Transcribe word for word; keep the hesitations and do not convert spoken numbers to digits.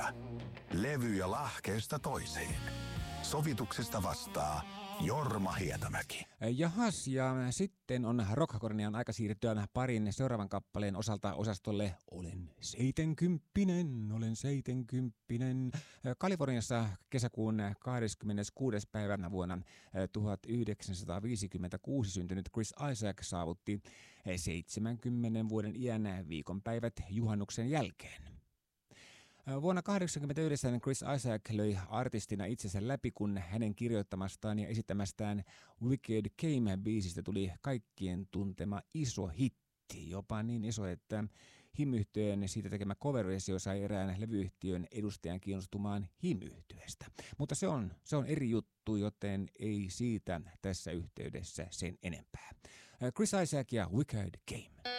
Ylepuheessa levyjä lahkeesta toiseen. Sovituksesta vastaa Jorma Hietamäki. Jahas, ja sitten on Rockhakornian aika siirtyä parin seuraavan kappaleen osalta osastolle Olen seitenkymppinen, olen seitenkymppinen. Kaliforniassa kesäkuun kahdeskymmeneskuudes päivänä vuonna tuhatyhdeksänsataaviisikymmentäkuusi syntynyt Chris Isaak saavutti seitsemänkymmenen vuoden iän viikonpäivät juhannuksen jälkeen. Vuonna tuhatyhdeksänsataakahdeksankymmentäyhdeksän Chris Isaak löi artistina itsensä läpi, kun hänen kirjoittamastaan ja esittämästään Wicked Game-biisistä tuli kaikkien tuntema iso hitti. Jopa niin iso, että Him-yhtyeen siitä tekemä cover-versio sai erään levyyhtiön edustajan kiinnostumaan Him-yhtyeestä. Mutta se on, se on eri juttu, joten ei siitä tässä yhteydessä sen enempää. Chris Isaak ja Wicked Game.